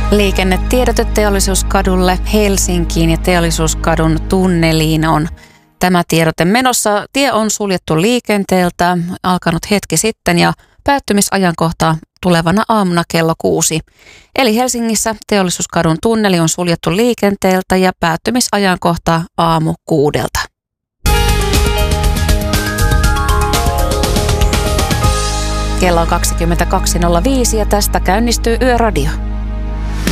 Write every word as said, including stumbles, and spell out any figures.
Liikennetiedote Teollisuuskadulle Helsinkiin ja Teollisuuskadun tunneliin on tämä tiedote menossa. Tie on suljettu liikenteeltä, alkanut hetki sitten ja päättymisajankohta tulevana aamuna kello kuusi. Eli Helsingissä Teollisuuskadun tunneli on suljettu liikenteeltä ja päättymisajankohta aamu kuudelta. Kello on kaksikymmentäkaksi nolla viisi ja tästä käynnistyy Yöradio.